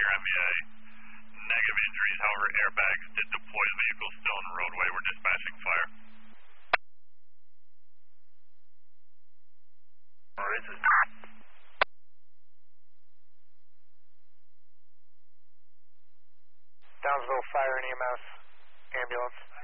your MVA. Negative injuries, however, airbags did deploy. The vehicle still on the roadway. We're dispatching fire. Where is it? Downsville Fire and EMS ambulance.